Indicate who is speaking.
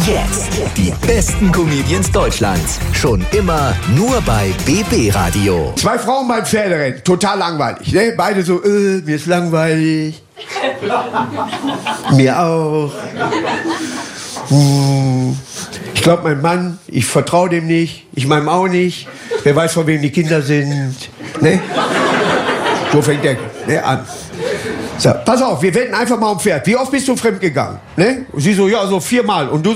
Speaker 1: Jetzt die besten Comedians Deutschlands. Schon immer nur bei BB Radio.
Speaker 2: 2 Frauen beim Pferderennen. Total langweilig. Ne? Beide so, mir ist langweilig. Mir auch. Ich glaube, mein Mann, ich vertraue dem nicht. Ich meinem auch nicht. Wer weiß, von wem die Kinder sind. Ne? So fängt der an. So, pass auf, wir wetten einfach mal um Pferd. Wie oft bist du fremdgegangen? Ne? Und sie so, ja, so 4-mal. Und du